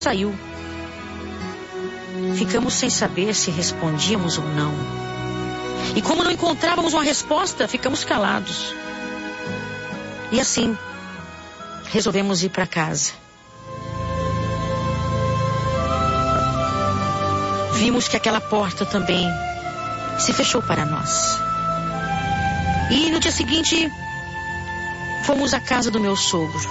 saiu. Ficamos sem saber se respondíamos ou não. E como não encontrávamos uma resposta, ficamos calados. E assim, resolvemos ir para casa. Vimos que aquela porta também se fechou para nós. E no dia seguinte, fomos à casa do meu sogro.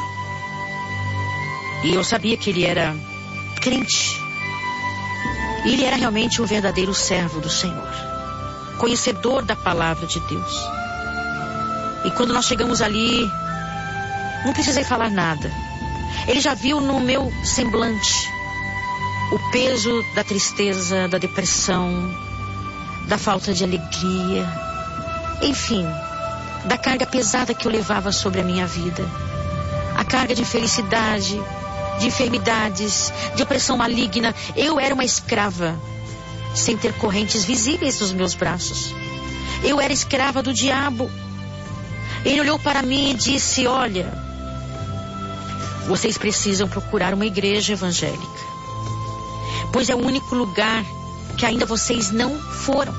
E eu sabia que ele era crente. E ele era realmente um verdadeiro servo do Senhor, conhecedor da palavra de Deus. E quando nós chegamos ali, não precisei falar nada. Ele já viu no meu semblante o peso da tristeza, da depressão, da falta de alegria, enfim, da carga pesada que eu levava sobre a minha vida. A carga de infelicidade, de enfermidades, de opressão maligna. Eu era uma escrava, sem ter correntes visíveis nos meus braços. Eu era escrava do diabo. Ele olhou para mim e disse: olha, vocês precisam procurar uma igreja evangélica, pois é o único lugar que ainda vocês não foram.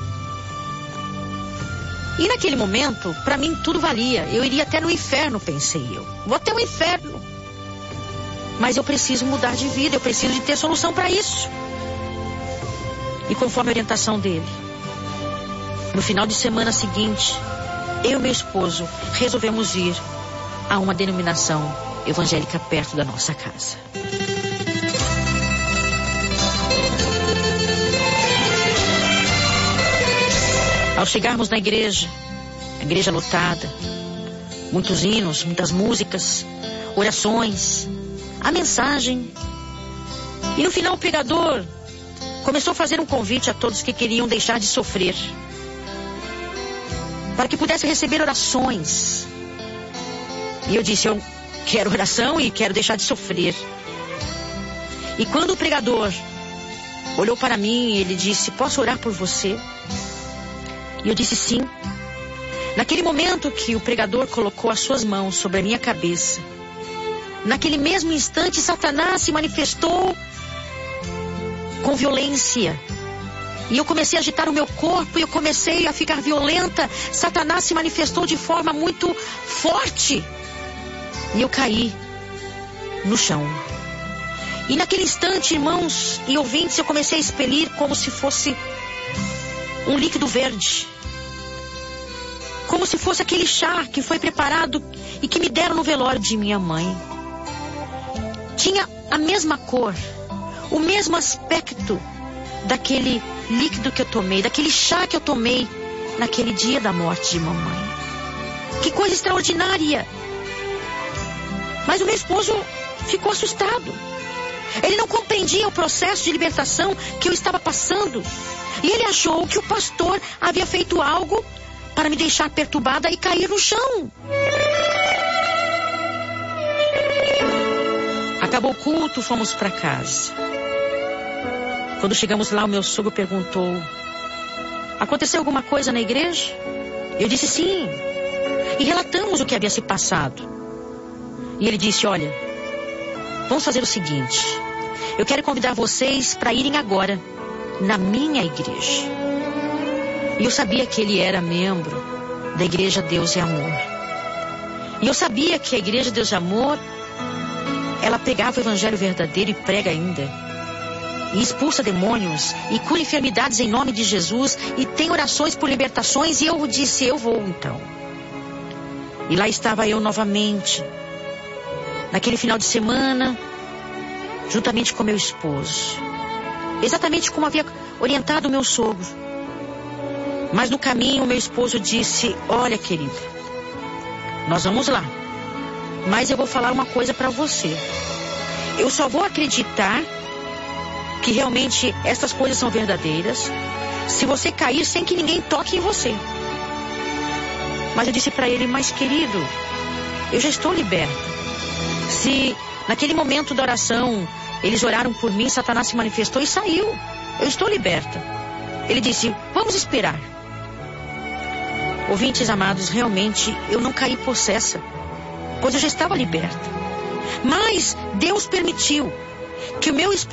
E naquele momento, para mim tudo valia. Eu iria até no inferno, pensei eu. Vou até o inferno. Mas eu preciso mudar de vida, eu preciso de ter solução para isso. E conforme a orientação dele, no final de semana seguinte, eu e meu esposo resolvemos ir a uma denominação evangélica perto da nossa casa. Ao chegarmos na igreja, a igreja lotada, muitos hinos, muitas músicas, orações, a mensagem. E no final o pregador começou a fazer um convite a todos que queriam deixar de sofrer, para que pudessem receber orações. E eu disse: eu quero oração e quero deixar de sofrer. E quando o pregador olhou para mim, ele disse: posso orar por você? E eu disse sim. Naquele momento que o pregador colocou as suas mãos sobre a minha cabeça, naquele mesmo instante, Satanás se manifestou com violência. E eu comecei a agitar o meu corpo e eu comecei a ficar violenta. Satanás se manifestou de forma muito forte. E eu caí no chão. E naquele instante, irmãos e ouvintes, eu comecei a expelir como se fosse um líquido verde. Como se fosse aquele chá que foi preparado e que me deram no velório de minha mãe. Tinha a mesma cor, o mesmo aspecto daquele líquido que eu tomei, daquele chá que eu tomei naquele dia da morte de mamãe. Que coisa extraordinária! Mas o meu esposo ficou assustado. Ele não compreendia o processo de libertação que eu estava passando. E ele achou que o pastor havia feito algo para me deixar perturbada e cair no chão. Acabou o culto, fomos para casa. Quando chegamos lá, o meu sogro perguntou: aconteceu alguma coisa na igreja? Eu disse sim. E relatamos o que havia se passado. E ele disse: olha, vamos fazer o seguinte. Eu quero convidar vocês para irem agora na minha igreja. E eu sabia que ele era membro da Igreja Deus e Amor. E eu sabia que a Igreja Deus e Amor, ela pregava o evangelho verdadeiro e prega ainda. E expulsa demônios e cura enfermidades em nome de Jesus. E tem orações por libertações. E eu disse: eu vou então. E lá estava eu novamente, naquele final de semana, juntamente com meu esposo. Exatamente como havia orientado o meu sogro. Mas no caminho, meu esposo disse: olha, querida, nós vamos lá, mas eu vou falar uma coisa para você. Eu só vou acreditar que realmente essas coisas são verdadeiras se você cair sem que ninguém toque em você. Mas eu disse para ele: mas querido, eu já estou liberta. Se naquele momento da oração eles oraram por mim, Satanás se manifestou e saiu. Eu estou liberta. Ele disse: vamos esperar. Ouvintes amados, realmente eu não caí possessa, pois eu já estava liberta. Mas Deus permitiu. que o meu